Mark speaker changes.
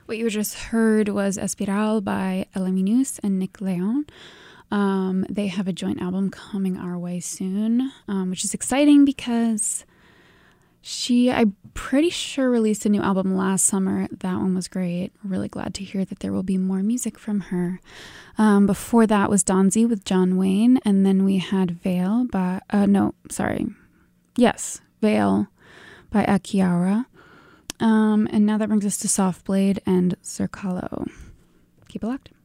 Speaker 1: What you just heard was Espiral by Ella Minus and Nick Leon. They have a joint album coming our way soon, which is exciting because I'm pretty sure, released a new album last summer. That one was great. Really glad to hear that there will be more music from her. Before that was Donzi with John Wayne, and then we had Veil by, Veil by Akiara. And now that brings us to Softblade and Zerkalo. Keep it locked.